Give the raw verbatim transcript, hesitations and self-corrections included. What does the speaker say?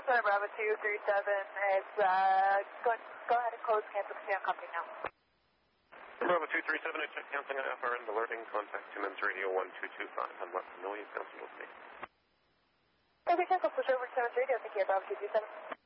I'm sorry, Bravo two three seven. It's, uh, go, go ahead and close cancel to on company now. Bravo two three seven, I check canceling on F R N, alerting, contact Timmins Radio one two two five. I'm left familiar, cancel with me. Okay, cancel, switch over to Timmins Radio, thank you, Bravo two three seven.